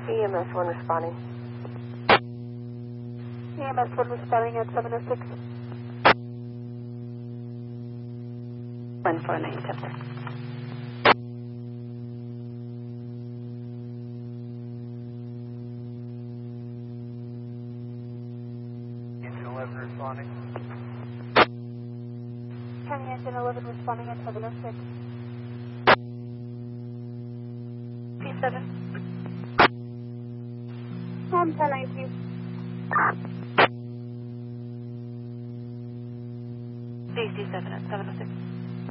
EMS 1 responding. EMS 1 responding at 706. 149 Temple. Engine 11 responding. County Engine 11 responding at 706. P7. 1019. DC7 at 706.